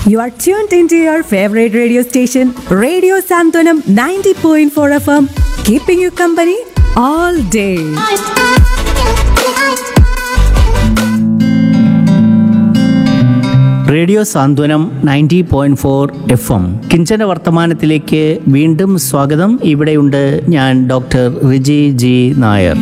You are tuned into your favorite radio station, Radio Santanam 90.4 FM, keeping you company all day. Radio Santhwanam 90.4 FM കിഞ്ചന വർത്തമാനത്തിലേക്ക് വീണ്ടും സ്വാഗതം. ഇവിടെയുണ്ട് ഞാൻ doctor Riji G Nair.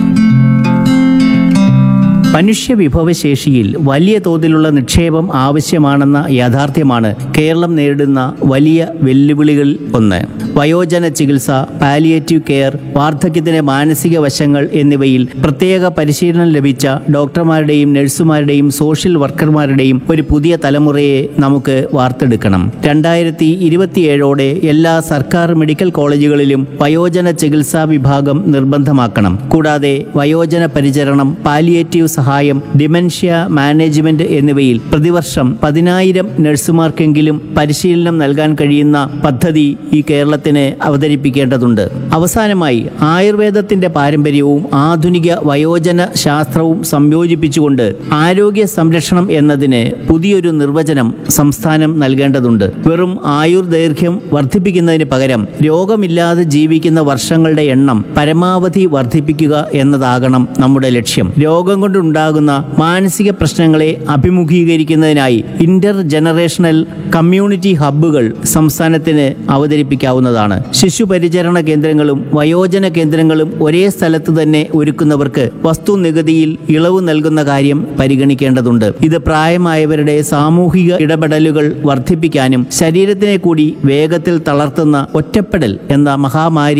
മനുഷ്യ വിഭവശേഷിയിൽ വലിയ തോതിലുള്ള നിക്ഷേപം ആവശ്യമാണെന്ന യാഥാർത്ഥ്യമാണ് കേരളം നേരിടുന്ന വലിയ വെല്ലുവിളികളിൽ ഒന്ന്. വയോജന ചികിത്സ, പാലിയേറ്റീവ് കെയർ, വാർദ്ധക്യത്തിന്റെ മാനസിക വശങ്ങൾ എന്നിവയിൽ പ്രത്യേക പരിശീലനം ലഭിച്ച ഡോക്ടർമാരുടെയും നഴ്സുമാരുടെയും സോഷ്യൽ വർക്കർമാരുടെയും ഒരു പുതിയ തലമുറയെ നമുക്ക് വാർത്തെടുക്കണം. 2027 എല്ലാ സർക്കാർ മെഡിക്കൽ കോളേജുകളിലും വയോജന ചികിത്സാ വിഭാഗം നിർബന്ധമാക്കണം. കൂടാതെ വയോജന പരിചരണം, പാലിയേറ്റീവ് സഹായം, ഡിമെൻഷ്യ മാനേജ്മെന്റ് എന്നിവയിൽ പ്രതിവർഷം 10,000 നഴ്സുമാർക്കെങ്കിലും പരിശീലനം നൽകാൻ കഴിയുന്ന പദ്ധതി ഈ കേരളത്തിന് അവതരിപ്പിക്കേണ്ടതുണ്ട്. അവസാനമായി ആയുർവേദത്തിന്റെ പാരമ്പര്യവും ആധുനിക വയോജന ശാസ്ത്രവും സംയോജിപ്പിച്ചുകൊണ്ട് ആരോഗ്യ സംരക്ഷണം എന്നതിന് പുതിയൊരു നിർവചനം സംസ്ഥാനം നൽകേണ്ടതുണ്ട്. വെറും ആയുർദൈർഘ്യം വർദ്ധിപ്പിക്കുന്നതിന് പകരം രോഗമില്ലാതെ ജീവിക്കുന്ന വർഷങ്ങളുടെ എണ്ണം പരമാവധി വർദ്ധിപ്പിക്കുക എന്നതാകണം നമ്മുടെ ലക്ഷ്യം. രോഗം കൊണ്ടുണ്ടാകുന്ന മാനസിക പ്രശ്നങ്ങളെ അഭിമുഖീകരിക്കുന്നതിനായി ഇന്റർ ജനറേഷണൽ കമ്മ്യൂണിറ്റി ഹബ്ബുകൾ സംസ്ഥാനത്തിന് അവതരിപ്പിക്കാവുന്നതാണ്. ശിശുപരിചരണ കേന്ദ്രങ്ങളും വയോജന കേന്ദ്രങ്ങളും ഒരേ സ്ഥലത്ത് തന്നെ ഒരുക്കുന്നവർക്ക് വസ്തുനികുതിയിൽ ഇളവ് നൽകുന്ന കാര്യം പരിഗണിക്കേണ്ടതുണ്ട്. ഇത് പ്രായമായവരുടെ സാമൂഹിക ഇടപെടലുകൾ വർദ്ധിപ്പിക്കാനും ശരീരത്തിനെ കൂടി വേഗത്തിൽ തളർത്തുന്ന ഒറ്റപ്പെടൽ എന്ന മഹാമാരി